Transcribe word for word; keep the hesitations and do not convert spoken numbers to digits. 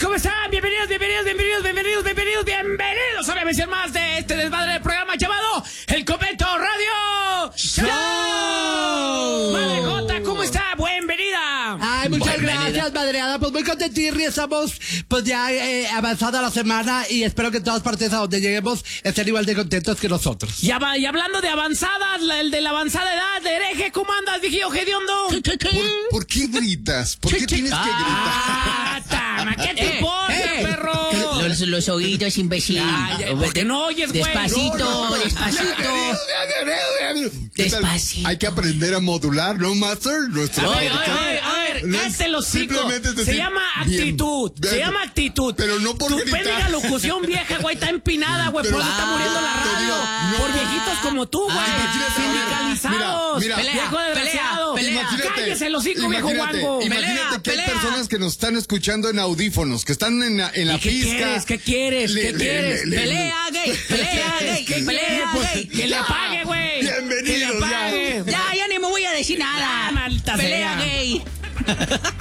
¿Cómo están? Bienvenidos, bienvenidos, bienvenidos, bienvenidos, bienvenidos, bienvenidos a una emisión más de este desmadre del programa llamado El Convento Radio Show. Madre Jota, ¿cómo está? Bienvenida. Ay, muchas Bienvenida. gracias, madreada. Pues muy contentirri, estamos pues ya eh, avanzada la semana y espero que en todas partes a donde lleguemos estén igual de contentos que nosotros. Y, aba- y hablando de avanzadas, la- el de la avanzada edad, de hereje, ¿cómo andas, viejillo hediondo? ¿Por, por qué gritas? ¿Por qué tienes que gritar? Ah, tama, ¿qué te Eh, importa, eh. perro? Los, los oídos, imbécil. Ay, ay, ¿por qué no oyes, güey? Despacito, No, no, no. despacito. ¿Qué tal? Despacito. Hay que aprender a modular, ¿no, Master? Nuestro A ver, a ver, a ver, a ver, No es- cállate los hocico. simplemente es Se decir, llama bien, actitud, se bien. llama actitud. Pero no por Tu gritar. péniga locución vieja, güey, está empinada, güey, por Pero- eso está muriendo la te radio. digo, no. Por viejitos como tú, güey, imagínate, sindicalizados. mira, mira. Viejo Pelea, desgraciado. pelea, Imagínate, Cállese el hocico, viejo imagínate, guango. Imagínate Pelea, que hay pelea. personas que nos están escuchando en audífonos, que están en la, en la ¿Y qué pizca. quieres? ¿Qué quieres? Le- ¿Qué le- quieres? le- le- Pelea, gay. Pelea, gay. ¿Qué Pelea, quieres? gay. Que le apague, güey. Que le Bienvenidos, ya. apague. Ya, ya ni me voy a decir nada. Ah, maldita Pelea, sea. gay.